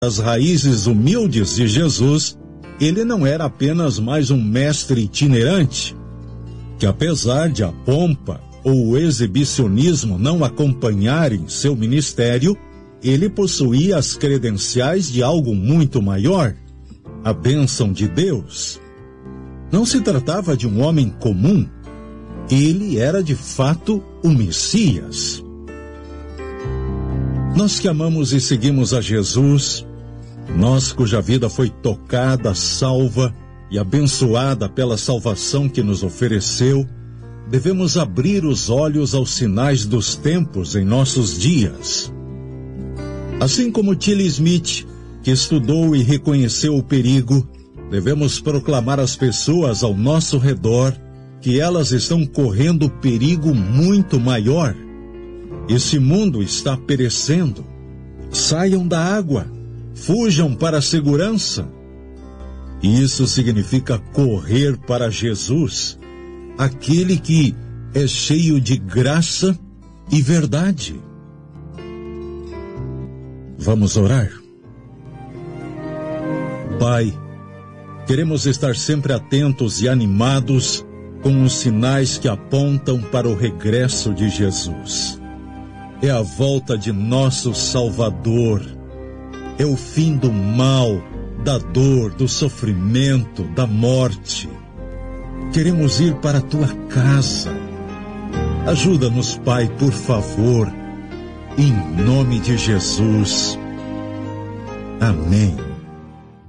as raízes humildes de Jesus, ele não era apenas mais um mestre itinerante, que apesar de a pompa ou o exibicionismo não acompanharem seu ministério, ele possuía as credenciais de algo muito maior, a bênção de Deus. Não se tratava de um homem comum, ele era de fato o Messias. Nós que amamos e seguimos a Jesus, nós cuja vida foi tocada, salva e abençoada pela salvação que nos ofereceu, devemos abrir os olhos aos sinais dos tempos em nossos dias. Assim como Tilly Smith, que estudou e reconheceu o perigo, devemos proclamar às pessoas ao nosso redor que elas estão correndo perigo muito maior. Esse mundo está perecendo. Saiam da água. Fujam para a segurança. Isso significa correr para Jesus, aquele que é cheio de graça e verdade. Vamos orar? Pai, queremos estar sempre atentos e animados com os sinais que apontam para o regresso de Jesus. É a volta de nosso Salvador. É o fim do mal, da dor, do sofrimento, da morte. Queremos ir para a tua casa. Ajuda-nos, Pai, por favor. Em nome de Jesus. Amém.